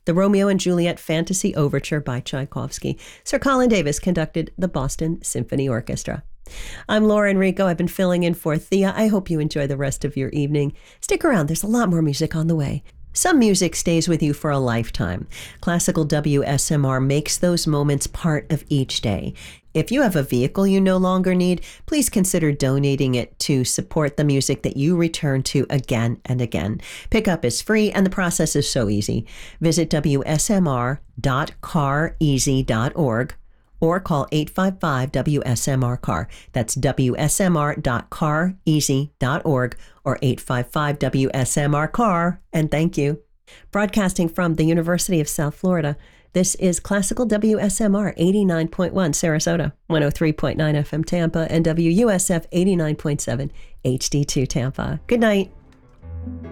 the Romeo and Juliet Fantasy Overture by Tchaikovsky. Sir Colin Davis conducted the Boston Symphony Orchestra. I'm Laura Enrico. I've been filling in for Thea. I hope you enjoy the rest of your evening. Stick around. There's a lot more music on the way. Some music stays with you for a lifetime. Classical WSMR makes those moments part of each day. If you have a vehicle you no longer need, please consider donating it to support the music that you return to again and again. Pickup is free and the process is so easy. Visit wsmr.careasy.org or call 855-WSMR-CAR. That's wsmr.careasy.org or 855-WSMR-CAR. And thank you. Broadcasting from the University of South Florida, this is Classical WSMR 89.1 Sarasota, 103.9 FM Tampa, and WUSF 89.7 HD2 Tampa. Good night.